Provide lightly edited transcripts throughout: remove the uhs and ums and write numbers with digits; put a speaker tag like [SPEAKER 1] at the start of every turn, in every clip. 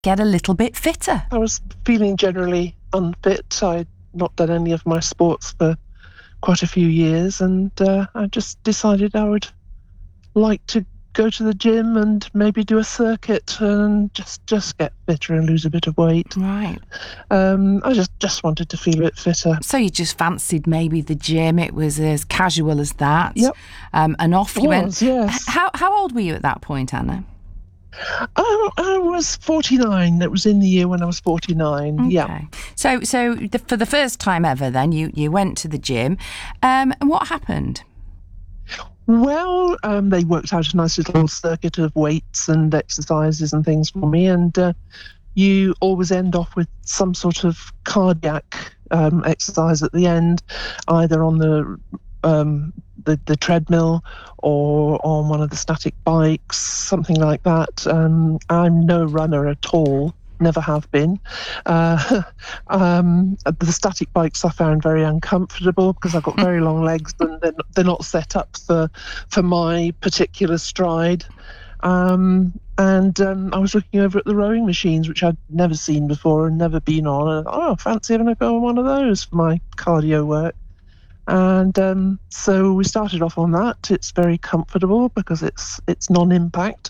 [SPEAKER 1] get a little bit fitter?
[SPEAKER 2] I was feeling generally unfit. I'd not done any of my sports for quite a few years, and I just decided I would like to go to the gym and maybe do a circuit and just get fitter and lose a bit of weight.
[SPEAKER 1] Right.
[SPEAKER 2] I just wanted to feel a bit fitter.
[SPEAKER 1] So you just fancied maybe the gym. It was as casual as that.
[SPEAKER 2] Yep.
[SPEAKER 1] And off you went.
[SPEAKER 2] Yes.
[SPEAKER 1] How old were you at that point, Anna?
[SPEAKER 2] I was 49. It was in the year when I was 49.
[SPEAKER 1] Okay.
[SPEAKER 2] Yeah.
[SPEAKER 1] So for the first time ever, then you went to the gym. And what happened?
[SPEAKER 2] Well, they worked out a nice little circuit of weights and exercises and things for me, and you always end off with some sort of cardiac exercise at the end, either on the treadmill or on one of the static bikes, something like that. I'm no runner at all. Never have been. The static bikes I found very uncomfortable because I've got very long legs and they're not set up for my particular stride. And I was looking over at the rowing machines, which I'd never seen before and never been on. And fancy having a go on one of those for my cardio work. And so we started off on that. It's very comfortable because it's non-impact.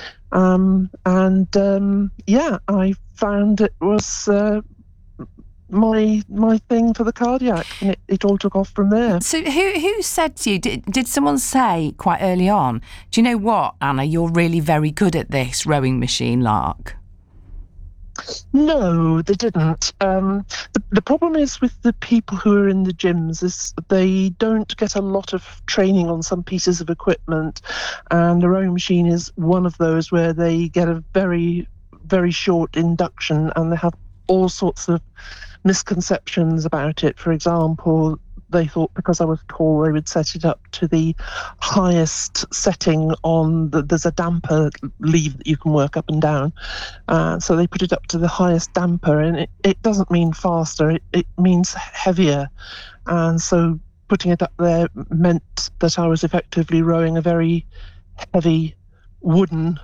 [SPEAKER 2] I found it was my thing for the cardiac, and it all took off from there.
[SPEAKER 1] So who said to you, did someone say quite early on, do you know what, Anna, you're really very good at this rowing machine lark?
[SPEAKER 2] No, they didn't. The problem is with the people who are in the gyms is they don't get a lot of training on some pieces of equipment, and the rowing machine is one of those where they get a very, very short induction, and they have all sorts of misconceptions about it. For example, they thought because I was tall, they would set it up to the highest setting on there's a damper lever that you can work up and down. So they put it up to the highest damper, and it doesn't mean faster, it means heavier. And so putting it up there meant that I was effectively rowing a very heavy wooden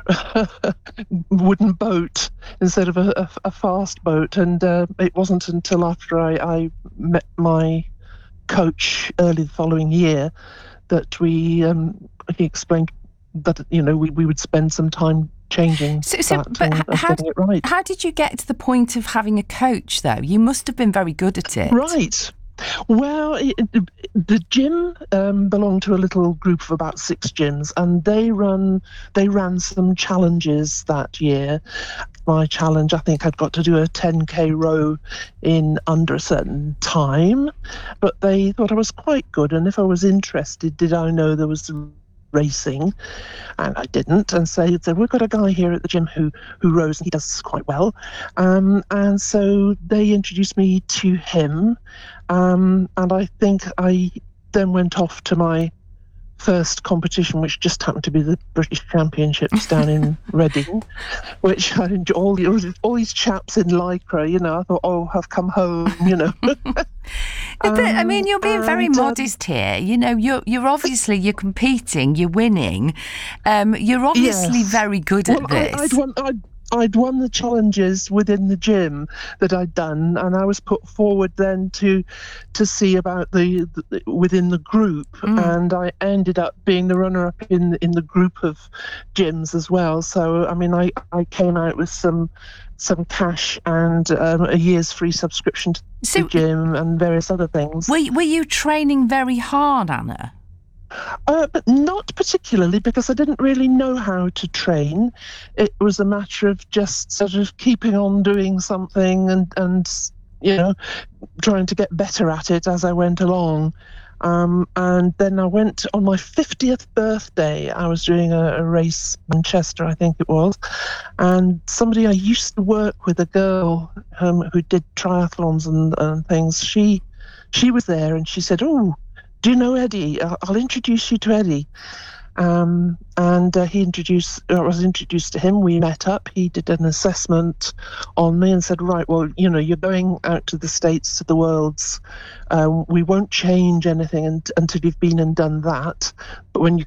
[SPEAKER 2] boat instead of a fast boat. And it wasn't until after I met my coach early the following year that he explained that we would spend some time changing getting it right.
[SPEAKER 1] How did you get to the point of having a coach, though? You must have been very good at it.
[SPEAKER 2] Right. Well, the gym belonged to a little group of about 6 gyms, and they ran some challenges that year. My challenge, I think I'd got to do a 10k row in under a certain time, but they thought I was quite good, and if I was interested, did I know there was racing? And I didn't, and so they said, we've got a guy here at the gym who rows and he does quite well, and so they introduced me to him, and I think I then went off to my first competition, which just happened to be the British Championships down in Reading, which I enjoyed. All these chaps in lycra, I thought, I've come home,
[SPEAKER 1] I mean, you're being very modest here. You're competing, you're winning. You're obviously very good at this.
[SPEAKER 2] I'd won the challenges within the gym that I'd done, and I was put forward then to see about the within the group, and I ended up being the runner-up in the group of gyms as well. So I mean, I came out with some cash and a year's free subscription to the gym and various other things.
[SPEAKER 1] Were you training very hard, Anna?
[SPEAKER 2] But not particularly, because I didn't really know how to train. It was a matter of just sort of keeping on doing something and trying to get better at it as I went along. And then I went on my 50th birthday. I was doing a race, Manchester, I think it was. And somebody I used to work with, a girl who did triathlons and things, she was there, and she said, "Oh, do you know Eddie? I'll introduce you to Eddie." And I was introduced to him. We met up. He did an assessment on me and said, right, well, you're going out to the States, to the Worlds. We won't change anything until you've been and done that. But when you